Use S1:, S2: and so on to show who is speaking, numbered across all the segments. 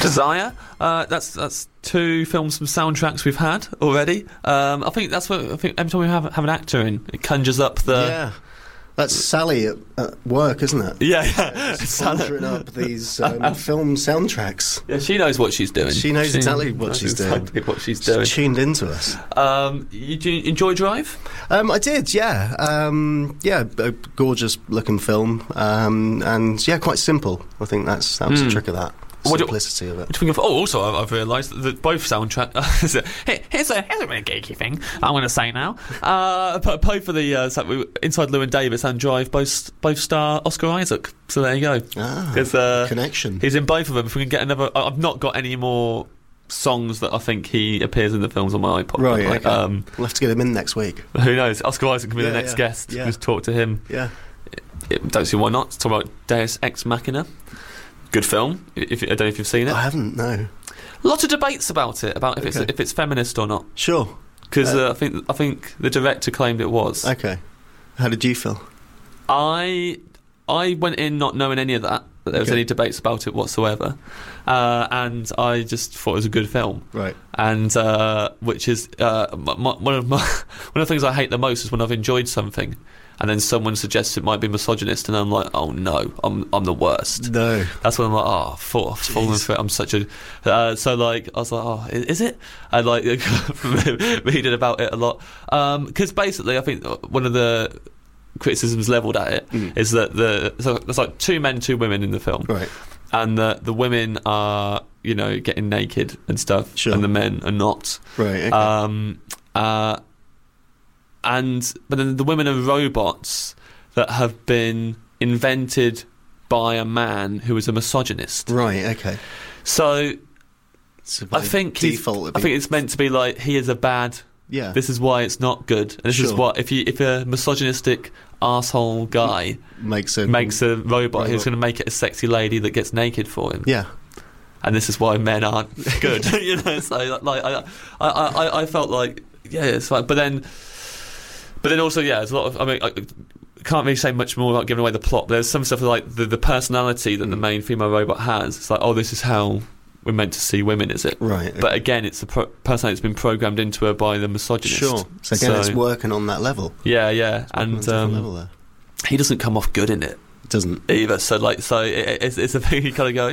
S1: Desire. That's 2 films from soundtracks we've had already. I think every time we have an actor in, it conjures up the.
S2: Yeah. That's Sally at work, isn't it?
S1: Yeah.
S2: Conjuring up these film soundtracks.
S1: Yeah, she knows what she's doing.
S2: She knows exactly what she's doing.
S1: She's
S2: tuned into us.
S1: You enjoy Drive?
S2: I did, yeah. A gorgeous looking film, and yeah, quite simple. I think that was the trick of that. Simplicity of it.
S1: What do you think of? Also, I've realised that both soundtrack. here's a really geeky thing I'm going to say now. Both for the Inside Llewyn Davis and Drive both star Oscar Isaac. So there you go.
S2: Connection.
S1: He's in both of them. If we can get another, I've not got any more songs that I think he appears in the films on my iPod.
S2: Right. Okay. We'll have to get him in next week.
S1: Who knows? Oscar Isaac can be the next guest.
S2: Yeah.
S1: Just talk to him.
S2: Yeah.
S1: Don't see why not. Talk about Deus Ex Machina. Good film. I don't know if you've seen it.
S2: I haven't. No.
S1: Lots of debates about it, if it's feminist or not.
S2: Sure.
S1: Because I think the director claimed it was.
S2: Okay. How did you feel?
S1: I went in not knowing any of that there was any debates about it whatsoever, and I just thought it was a good film.
S2: Right.
S1: And which is one of the things I hate the most is when I've enjoyed something, and then someone suggests it might be misogynist, and I'm like, oh no, I'm the worst.
S2: No.
S1: That's when I'm like, fallen for it. I'm such a so like I was like, oh, is it? I like reading about it a lot because basically I think one of the criticisms levelled at it is that there's like 2 men, 2 women in the film,
S2: right? And
S1: the women are getting naked and stuff,
S2: sure,
S1: and the men are not,
S2: right? Okay.
S1: But then the women are robots that have been invented by a man who is a misogynist.
S2: Right, okay.
S1: So I think it's meant to be like he is a bad.
S2: Yeah.
S1: This is why it's not good. And this is what if a misogynistic arsehole guy makes a robot who's going to make it a sexy lady that gets naked for him.
S2: Yeah.
S1: And this is why men aren't good. So like I felt like it's like but then also there's a lot of I can't really say much more about giving away the plot. There's some stuff like the personality that the main female robot has. It's like, oh, this is how we're meant to see women, is it?
S2: Right. Okay.
S1: But again, it's the personality that's been programmed into her by the misogynist.
S2: Sure. So again, it's working on that level.
S1: Yeah. And
S2: level there.
S1: He doesn't come off good in it.
S2: Doesn't
S1: either. So it's a thing you kind of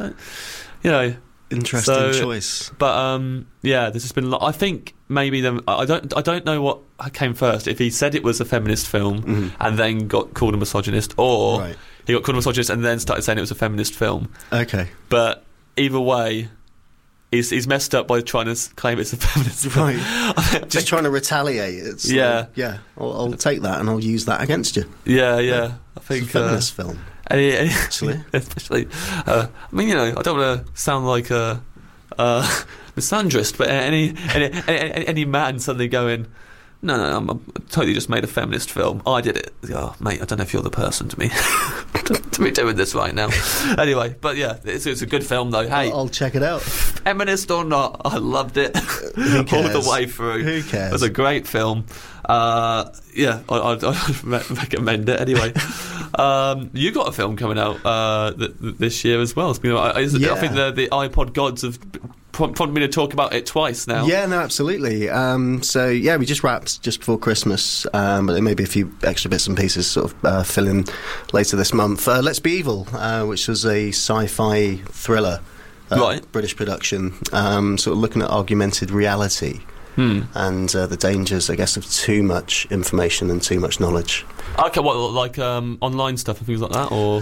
S1: go,
S2: interesting choice.
S1: But there's just been I think maybe I don't know what came first, if he said it was a feminist film and then got called a misogynist, or he got called a misogynist and then started saying it was a feminist film.
S2: Okay.
S1: But either way, he's messed up by trying to claim it's a feminist film.
S2: Right. Just trying to retaliate. It's I'll take that and I'll use that against you.
S1: Yeah. I think
S2: it's a feminist film.
S1: Actually, especially, I don't want to sound like a misandrist, but any man suddenly going, no, I'm totally just made a feminist film. I did it. Oh, mate, I don't know if you're the person to me to be doing this right now. Anyway, but yeah, it's a good film though. Hey,
S2: I'll check it out.
S1: Feminist or not, I loved it all the way through.
S2: Who cares?
S1: It was a great film. I'd recommend it anyway. You got a film coming out this year as well. I think the iPod gods have prompted me to talk about it twice now.
S2: Yeah, no, absolutely. We just wrapped just before Christmas, but there may be a few extra bits and pieces sort of fill in later this month. Let's Be Evil, which was a sci-fi thriller, British production, sort of looking at augmented reality. And the dangers, I guess, of too much information and too much knowledge.
S1: Okay, what, like online stuff and things like that, or?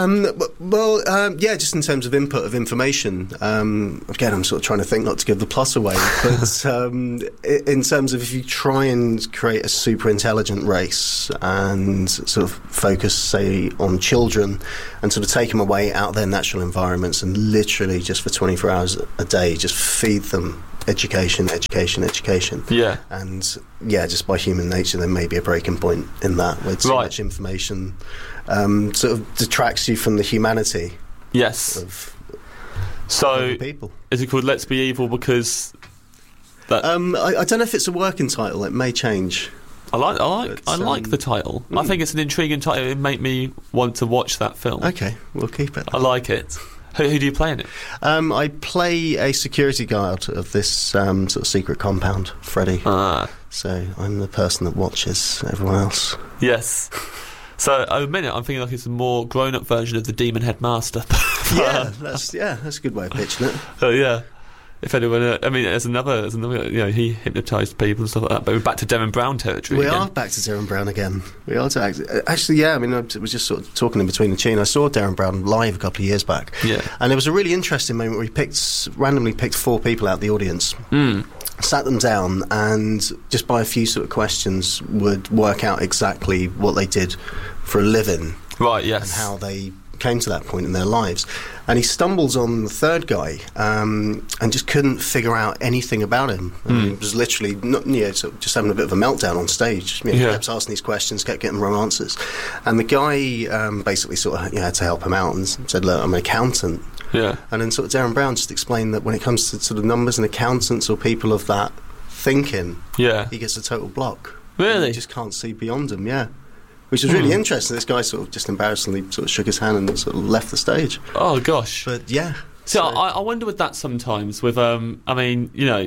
S2: Just in terms of input of information. Again, I'm sort of trying to think not to give the plot away, but in terms of if you try and create a super intelligent race and sort of focus, say, on children and sort of take them away out of their natural environments and literally just for 24 hours a day just feed them education.
S1: Yeah.
S2: And just by human nature there may be a breaking point in that where too much information sort of detracts you from the humanity.
S1: Yes.
S2: Of people.
S1: Is it called Let's Be Evil because that
S2: I don't know if it's a working title. It may change.
S1: I like the title. I think it's an intriguing title. It made me want to watch that film.
S2: Okay, we'll keep it.
S1: I like it. Who do you play in it?
S2: I play a security guard of this sort of secret compound, Freddy. So I'm the person that watches everyone else.
S1: Yes. So I admit it, I'm thinking like it's a more grown-up version of the Demon Headmaster.
S2: That's a good way of pitching it.
S1: Yeah. If anyone, I mean, there's another, he hypnotised people and stuff like that. But we're back to Derren Brown territory.
S2: We are back to Derren Brown again. We are actually, yeah. I mean, I was just sort of talking in between the tune. I saw Derren Brown live a couple of years back.
S1: Yeah.
S2: And it was a really interesting moment where he randomly picked 4 people out of the audience, sat them down, and just by a few sort of questions would work out exactly what they did for a living.
S1: Right. Yes.
S2: And how they came to that point in their lives. And he stumbles on the third guy and just couldn't figure out anything about him. He was literally sort of just having a bit of a meltdown on stage. Kept asking these questions, kept getting wrong answers. And the guy basically sort of had to help him out and said, look, I'm an accountant.
S1: Yeah.
S2: And then sort of Derren Brown just explained that when it comes to sort of numbers and accountants or people of that thinking, he gets a total block.
S1: Really?
S2: You just can't see beyond them, which was really interesting. This guy sort of just embarrassingly sort of shook his hand and sort of left the stage.
S1: Oh gosh!
S2: But yeah.
S1: So I wonder with that sometimes. With I mean,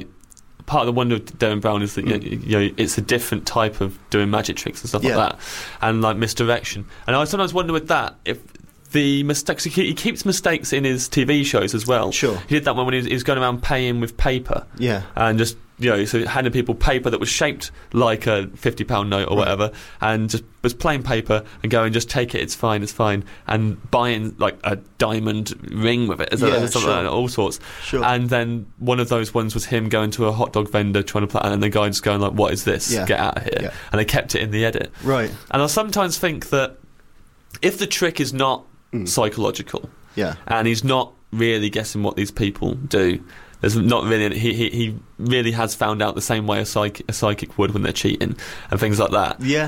S1: part of the wonder of Derren Brown is that it's a different type of doing magic tricks and stuff like that, and like misdirection. And I sometimes wonder with that if the mistakes he keeps mistakes in his TV shows as well.
S2: Sure.
S1: He did that one when he was going around paying with paper.
S2: Yeah.
S1: And just so handing people paper that was shaped like a £50 note or whatever, and just was plain paper and going, just take it, it's fine, and buying like a diamond ring with it, all sorts.
S2: Sure.
S1: And then one of those ones was him going to a hot dog vendor trying to play, and the guy just going like, "What is this?
S2: Yeah.
S1: Get out of here!"
S2: Yeah.
S1: And they kept it in the edit.
S2: Right.
S1: And I sometimes think that if the trick is not psychological, and he's not really guessing what these people do. There's not really. He really has found out the same way a psychic would when they're cheating and things like that.
S2: Yeah.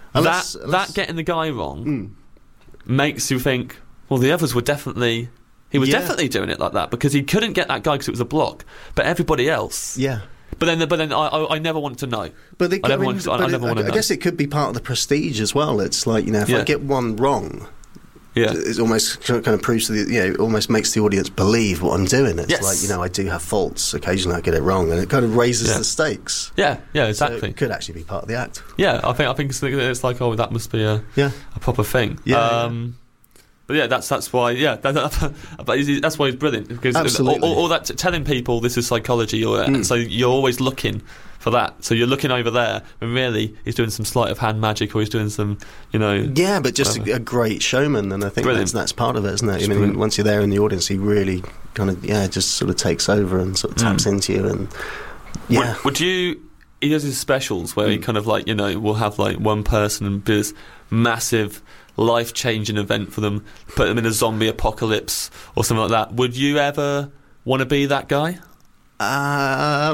S1: That getting the guy wrong makes you think, well, the others were definitely. He was definitely doing it like that because he couldn't get that guy because it was a block, but everybody else.
S2: Yeah.
S1: But then I never wanted to know.
S2: But
S1: I never want to know.
S2: I guess it could be part of the prestige as well. It's like if I get one wrong.
S1: Yeah.
S2: It almost kind of proves to it almost makes the audience believe what I'm doing. It's like, I do have faults. Occasionally I get it wrong, and it kind of raises the stakes.
S1: Yeah, exactly.
S2: So it could actually be part of the act.
S1: Yeah, I think it's like, oh, that must be a proper thing.
S2: Yeah.
S1: But yeah, that's why. Yeah, that's why he's brilliant because all that telling people this is psychology, so you're always looking for that. So you're looking over there, when really he's doing some sleight of hand magic, or he's doing some,
S2: Yeah, but just a great showman, and I think that's part of it, isn't it? I mean, once you're there in the audience, he really kind of just sort of takes over and sort of taps into you, and
S1: Would you? He does his specials where he kind of like will have like one person and do this massive life-changing event for them, put them in a zombie apocalypse or something like that. Would you ever want to be that guy?
S2: Part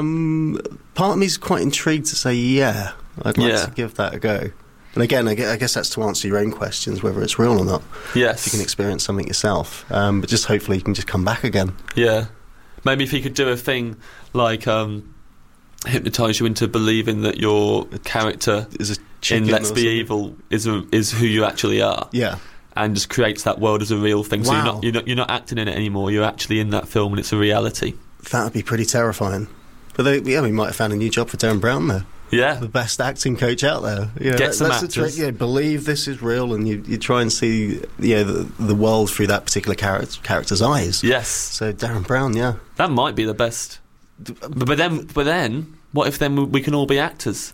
S2: of me is quite intrigued to say I'd like to give that a go. And again, I guess that's to answer your own questions, whether it's real or not.
S1: Yes.
S2: If you can experience something yourself. But just hopefully you can just come back again.
S1: Yeah. Maybe if you could do a thing like hypnotise you into believing that your character in Let's Be Evil is who you actually are. Yeah. And just creates that world as a real thing.
S2: Wow.
S1: So you're not acting in it anymore. You're actually in that film, and it's a reality.
S2: That would be pretty terrifying. But we might have found a new job for Derren Brown there.
S1: Yeah.
S2: The best acting coach out there.
S1: Get some
S2: that's
S1: actors.
S2: The trick. Believe this is real, and you try and see the world through that particular character's eyes.
S1: Yes.
S2: So Derren Brown,
S1: that might be the best. But then, what if then we can all be actors?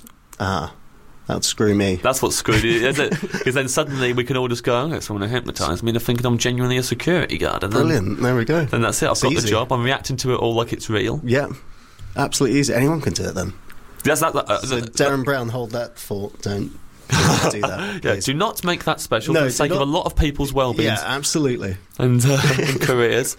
S2: That'd screw me.
S1: That's what screwed you, is it? Because then suddenly we can all just go, someone to hypnotise me. They're thinking I'm genuinely a security guard. And
S2: brilliant. There we go.
S1: Then that's it. I've got the job. I'm reacting to it all like it's real.
S2: Yeah. Absolutely easy. Anyone can do it then.
S1: That's
S2: so Derren Brown, hold that thought. Don't do that.
S1: Do not make that special for the sake of a lot of people's well-being.
S2: Yeah, absolutely.
S1: And careers.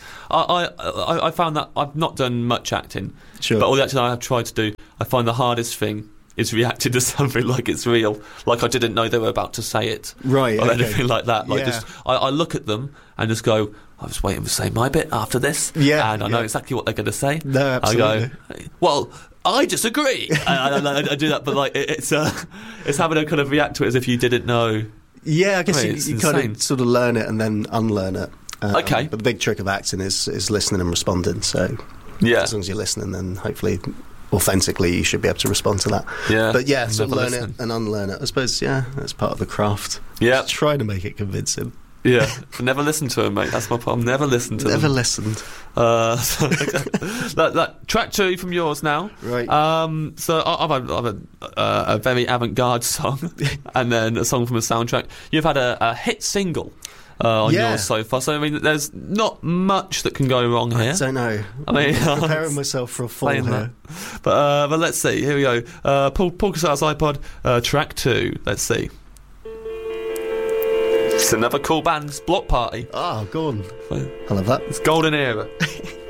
S1: I found that I've not done much acting.
S2: Sure.
S1: But all the acting I have tried to do, I find the hardest thing is reacting to something like it's real, like I didn't know they were about to say it,
S2: right?
S1: Or anything like that. Like I look at them and just go, I was waiting to say my bit after this, and I know exactly what they're going to say.
S2: No, absolutely.
S1: I go, well, I disagree. I do that, but like it's having to kind of react to it as if you didn't know.
S2: Yeah, I guess you kind of sort of learn it and then unlearn it.
S1: Okay.
S2: But the big trick of acting is listening and responding. So
S1: Yeah.
S2: as long as you're listening, then hopefully authentically you should be able to respond to that.
S1: Yeah.
S2: But yeah, sort of
S1: Never
S2: learn
S1: listening.
S2: it and unlearn it. I suppose, that's part of the craft.
S1: Yeah.
S2: Just try to make it convincing.
S1: Yeah. Never listen to him, mate. That's my problem. Never listen to
S2: Never
S1: them.
S2: listened.
S1: Track 2 from yours now.
S2: Right.
S1: So I've had a very avant-garde song, and then a song from a soundtrack. You've had a hit single on
S2: Yeah.
S1: yours so far. So I mean, there's not much that can go wrong here.
S2: I don't know.
S1: I mean,
S2: I'm preparing myself for a fall
S1: playing
S2: here.
S1: that. But let's see. Here we go. Paul Casale's iPod. Track 2. Let's see. It's another cool band's Block Party.
S2: Oh, go on.
S1: So,
S2: I love that.
S1: it's golden era.